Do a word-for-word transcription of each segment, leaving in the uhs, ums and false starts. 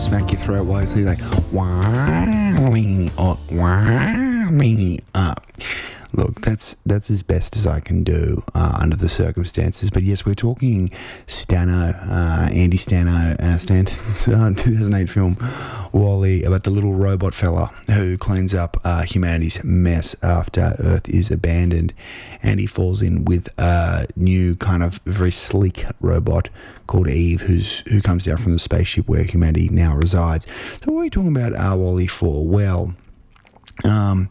smack your throat while you say like, wow, me, or wow, me, uh. Look, that's that's as best as I can do uh, under the circumstances. But yes, we're talking Stano, uh, Andy Stano, uh, Stanton's uh, two thousand eight film WALL-E, about the little robot fella who cleans up uh, humanity's mess after Earth is abandoned, and he falls in with a new kind of very sleek robot called Eve, who's who comes down from the spaceship where humanity now resides. So what are we talking about uh, WALL-E for? Well, um...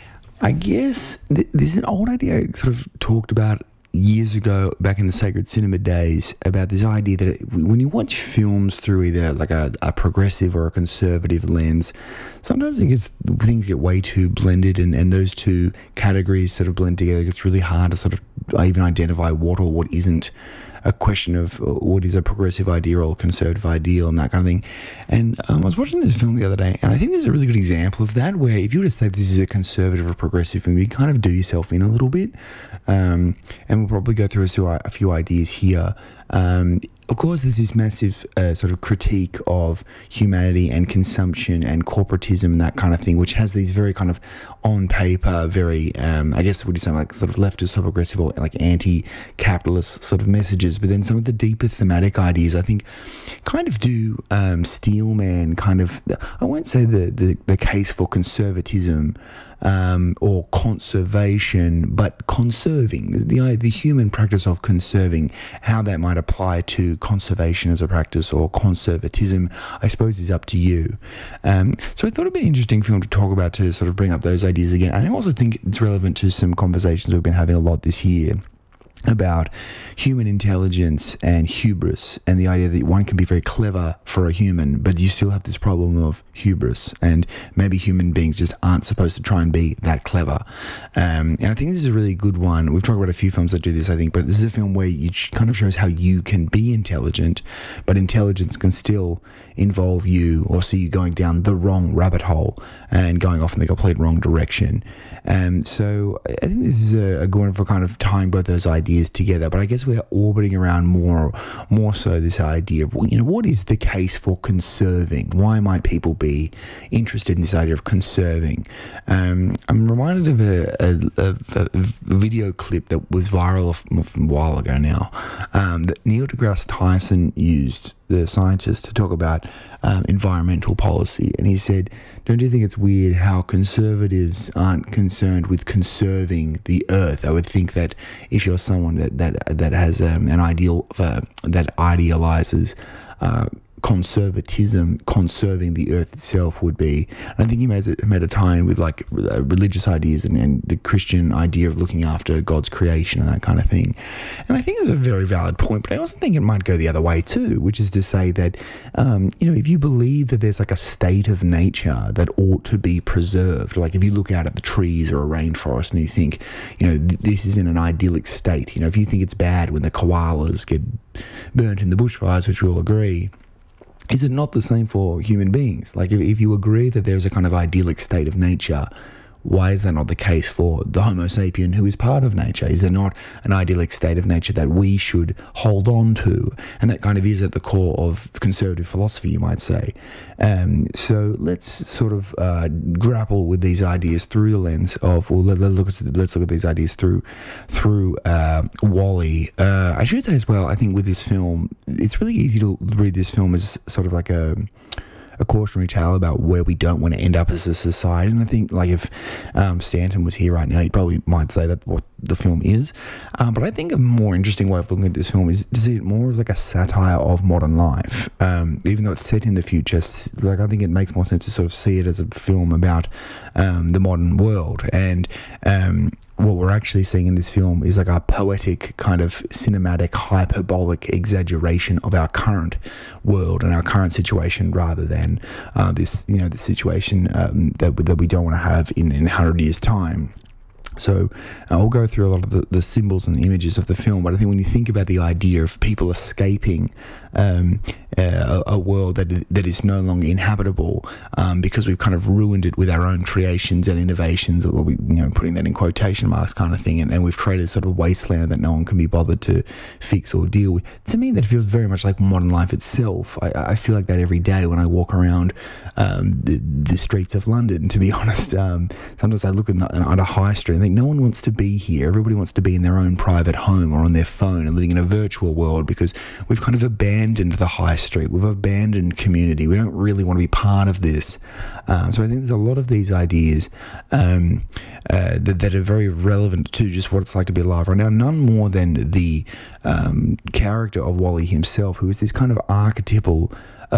I guess th- there's an old idea I sort of talked about years ago, back in the Sacred Cinema days, about this idea that it, when you watch films through either like a, a progressive or a conservative lens, sometimes it gets, things get way too blended, and, and those two categories sort of blend together. It's really hard to sort of even identify what or what isn't a question of what is a progressive idea or a conservative ideal and that kind of thing. And um, I was watching this film the other day, and I think there's a really good example of that, where if you were to say this is a conservative or progressive film, you kind of do yourself in a little bit. Um, and we'll probably go through a, a few ideas here. Um, of course, there's this massive uh, sort of critique of humanity and consumption and corporatism and that kind of thing, which has these very kind of on paper, very, um, I guess, what do you say, like sort of leftist or progressive or like anti-capitalist sort of messages. But then some of the deeper thematic ideas, I think, kind of do um, Steelman kind of, I won't say the, the, the case for conservatism, Um, or conservation, but conserving, the the human practice of conserving, how that might apply to conservation as a practice or conservatism, I suppose is up to you. Um, so I thought it'd be an interesting film to talk about, to sort of bring up those ideas again. And I also think it's relevant to some conversations we've been having a lot this year about human intelligence and hubris, and the idea that one can be very clever for a human, but you still have this problem of hubris, and maybe human beings just aren't supposed to try and be that clever. Um, and I think this is a really good one. We've talked about a few films that do this, I think, but this is a film where it kind of shows how you can be intelligent, but intelligence can still involve you or see you going down the wrong rabbit hole and going off in the complete wrong direction. Um, so I think this is a, a good one for kind of tying both those ideas together, but I guess we're orbiting around more more so this idea of, you know, what is the case for conserving? Why might people be interested in this idea of conserving? Um, I'm reminded of a, a, a, a video clip that was viral a while ago now, um, that Neil deGrasse Tyson used, the scientist, to talk about um, environmental policy. And he said, don't you think it's weird how conservatives aren't concerned with conserving the earth? I would think that if you're someone that that, that has um, an ideal uh, that idealizes uh, conservatism, conserving the earth itself would be. And I think he made a, made a tie-in with like religious ideas and, and the Christian idea of looking after God's creation and that kind of thing. And I think it's a very valid point, but I also think it might go the other way too, which is to say that, um, you know, if you believe that there's like a state of nature that ought to be preserved, like if you look out at the trees or a rainforest and you think, you know, th- this is in an idyllic state, you know, if you think it's bad when the koalas get burnt in the bushfires, which we'll agree, is it not the same for human beings? Like, if, if you agree that there's a kind of idyllic state of nature, why is that not the case for the Homo sapien who is part of nature? Is there not an idyllic state of nature that we should hold on to? And that kind of is at the core of conservative philosophy, you might say. Um, so let's sort of uh, grapple with these ideas through the lens of, well, let, let look at, let's look at these ideas through through uh, WALL-E. Uh, I should say as well, I think with this film, it's really easy to read this film as sort of like a a cautionary tale about where we don't want to end up as a society. And I think, like, if um, Stanton was here right now, he probably might say that what the film is. Um, but I think a more interesting way of looking at this film is to see it more as like a satire of modern life. Um, even though it's set in the future, like, I think it makes more sense to sort of see it as a film about um, the modern world. And um, what we're actually seeing in this film is like a poetic kind of cinematic hyperbolic exaggeration of our current world and our current situation, rather than uh, this, you know, the situation um, that that we don't want to have in in one hundred years' time. So uh, I'll go through a lot of the, the symbols and images of the film, but I think when you think about the idea of people escaping um, uh, a, a world that that is no longer inhabitable um, because we've kind of ruined it with our own creations and innovations, or we, you know, putting that in quotation marks kind of thing, and, and we've created sort of a wasteland that no one can be bothered to fix or deal with. To me, that feels very much like modern life itself. I, I feel like that every day when I walk around um, the, the streets of London, to be honest. Um, sometimes I look at, the, at a high street and think no one wants to be here. Everybody wants to be in their own private home or on their phone and living in a virtual world, because we've kind of abandoned the high street. We've abandoned community. We don't really want to be part of this. Um, so I think there's a lot of these ideas um, uh, that, that are very relevant to just what it's like to be alive right now. None more than the um, character of Wally himself, who is this kind of archetypal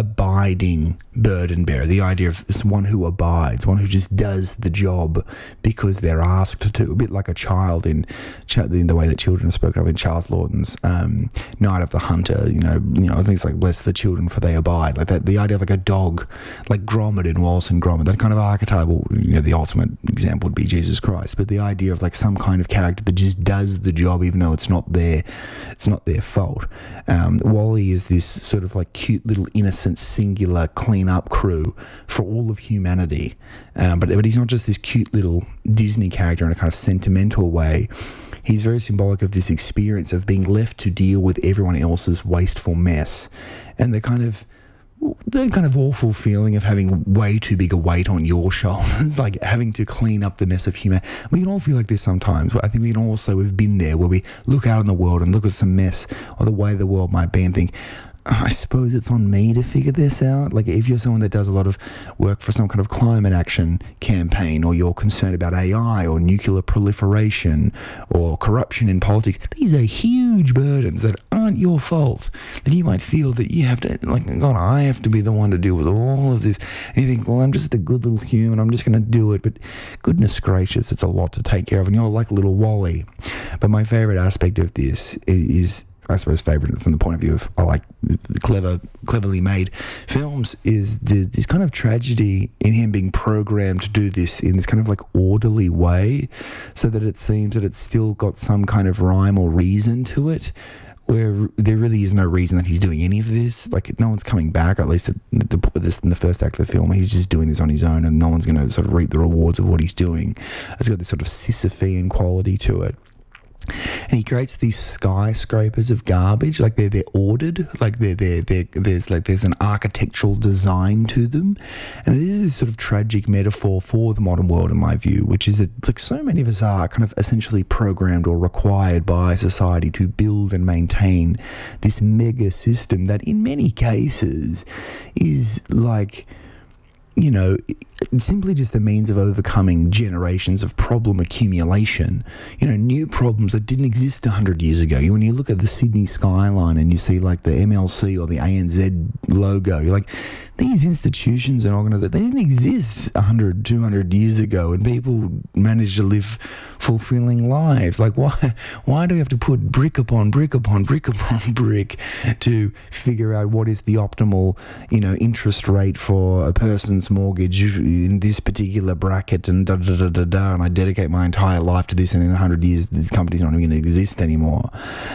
abiding burden bearer, the idea of someone who abides, one who just does the job because they're asked to, a bit like a child in, in the way that children are spoken of in Charles Laughton's um, Night of the Hunter. You know, you know things like bless the children for they abide, like that. The idea of like a dog, like Gromit in Wallace and Gromit, that kind of archetypal. You know, the ultimate example would be Jesus Christ, but the idea of like some kind of character that just does the job even though it's not their, it's not their fault. Um, Wally is this sort of like cute little innocent singular clean-up crew for all of humanity, um, but, but he's not just this cute little Disney character in a kind of sentimental way. He's very symbolic of this experience of being left to deal with everyone else's wasteful mess, and the kind of the kind of awful feeling of having way too big a weight on your shoulders, like having to clean up the mess of human. We can all feel like this sometimes. I think we can also, we've been there, where we look out in the world and look at some mess or the way the world might be and think, I suppose it's on me to figure this out. Like if you're someone that does a lot of work for some kind of climate action campaign, or you're concerned about A I or nuclear proliferation or corruption in politics, these are huge burdens that aren't your fault. That you might feel that you have to, like, God, I have to be the one to deal with all of this. And you think, well, I'm just a good little human, I'm just going to do it. But goodness gracious, it's a lot to take care of. And you're like little Wally. But my favourite aspect of this is, I suppose, favourite from the point of view of I like clever, cleverly made films, is the, this kind of tragedy in him being programmed to do this in this kind of like orderly way, so that it seems that it's still got some kind of rhyme or reason to it, where there really is no reason that he's doing any of this. Like no one's coming back, or at least the, the, this in the first act of the film. He's just doing this on his own, and no one's going to sort of reap the rewards of what he's doing. It's got this sort of Sisyphean quality to it. And he creates these skyscrapers of garbage, like they're they're ordered, like they're they're, they're there's like there's an architectural design to them, and it is this sort of tragic metaphor for the modern world, in my view, which is that like so many of us are kind of essentially programmed or required by society to build and maintain this mega system that, in many cases, is like, you know, simply just a means of overcoming generations of problem accumulation. You know, new problems that didn't exist one hundred years ago. When you look at the Sydney skyline and you see like the M L C or the A N Z logo, you're like, these institutions and organizations, they didn't exist one hundred, two hundred years ago, and people managed to live fulfilling lives. Like, why why do we have to put brick upon brick upon brick upon brick to figure out what is the optimal, you know, interest rate for a person's mortgage in this particular bracket, and da da da da da, and I dedicate my entire life to this, and in one hundred years this company's not even going to exist anymore.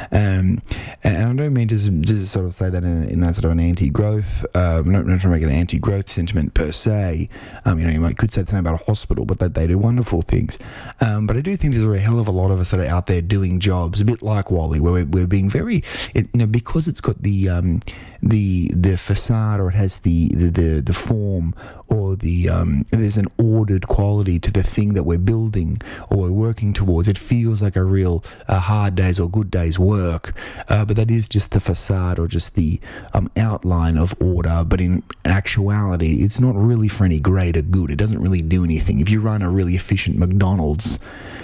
Um, and I don't mean to just sort of say that in, in a sort of an anti-growth, uh, I'm not, not trying to make an anti-growth sentiment per se. Um, you know, you might could say the same about a hospital, but that they do wonderful things. Um, but I do think there's a hell of a lot of us that are out there doing jobs, a bit like Wally, where we're, we're being very, it, you know, because it's got the um, the the facade, or it has the the the, the form, or the um, there's an ordered quality to the thing that we're building or we're working towards. It feels like a real uh, hard day's or good day's work, uh, but that is just the facade or just the um, outline of order. But in actuality, it's not really for any greater good. It doesn't really do anything. If you run a really efficient McDonald's,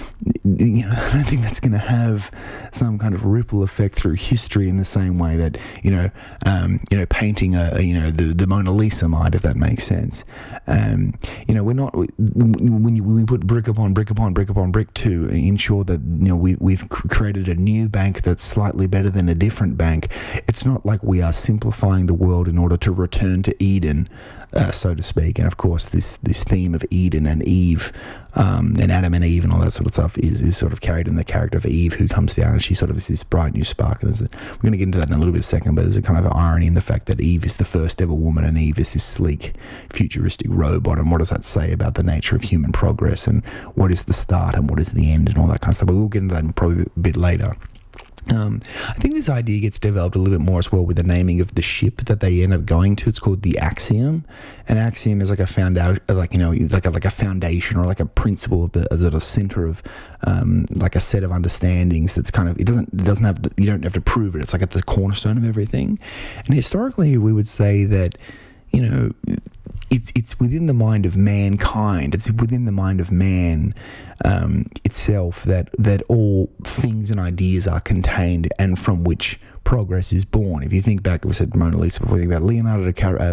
you know, I don't think that's going to have some kind of ripple effect through history in the same way that, you know, um, you know, painting a, a, you know, the, the Mona Lisa might, if that makes sense. Um, you know, we're not, when you, when we put brick upon brick upon brick upon brick to ensure that, you know, we, we've created a new bank that's slightly better than a different bank. It's not like we are simplifying the world in order to return to Eden, uh, so to speak. And of course, this, this theme of Eden and Eve um, and Adam and Eve and all that sort of stuff is, is sort of carried in the character of Eve, who comes down and she sort of is this bright new spark. And there's a, we're going to get into that in a little bit of a second, but there's a kind of irony in the fact that Eve is the first ever woman and Eve is this sleek, futuristic robot. And what does that say about the nature of human progress and what is the start and what is the end and all that kind of stuff? But we'll get into that probably a bit later. Um, I think this idea gets developed a little bit more as well with the naming of the ship that they end up going to. It's called the Axiom. An axiom is like a foundation, like, you know, like a, like a foundation or like a principle of the, at a center of um, like a set of understandings that's kind of, it doesn't, it doesn't have, you don't have to prove it. It's like at the cornerstone of everything. And historically, we would say that, you know, it's it's within the mind of mankind. It's within the mind of man um, itself that that all things and ideas are contained, and from which progress is born. If you think back, we said Mona Lisa before, think about Leonardo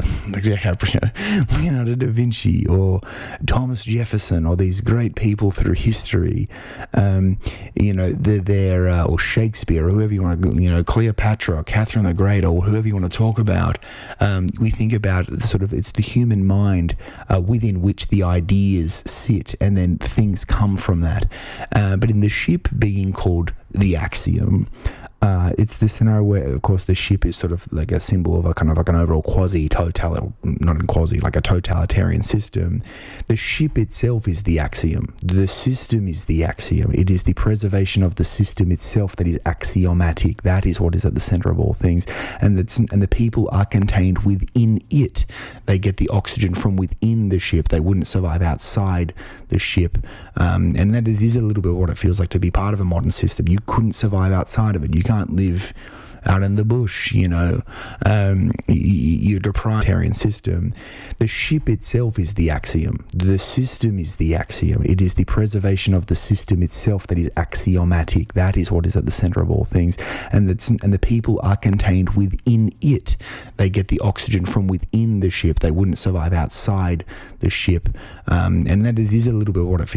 DiCaprio, Leonardo da Vinci, or Thomas Jefferson, or these great people through history. Um, you know, they're there, uh, or Shakespeare, or whoever you want to, you know, Cleopatra, or Catherine the Great, or whoever you want to talk about. Um, we think about sort of, it's the human mind uh, within which the ideas sit, and then things come from that. Uh, but in the ship being called the Axiom, Uh, it's the scenario where, of course, the ship is sort of like a symbol of a kind of like an overall quasi-totalitarian, not in quasi, like a totalitarian system. The ship itself is the axiom. The system is the axiom. It is the preservation of the system itself that is axiomatic. That is what is at the center of all things. And that's, and the people are contained within it. They get the oxygen from within the ship. They wouldn't survive outside the ship. Um, and that is a little bit what it feels like to be part of a modern system. You couldn't survive outside of it. You can't live out in the bush, you know. Um, you're a proprietarian system. The ship itself is the axiom. The system is the axiom. It is the preservation of the system itself that is axiomatic. That is what is at the center of all things. And that's, and the people are contained within it. They get the oxygen from within the ship. They wouldn't survive outside the ship. Um, and that is a little bit what it feels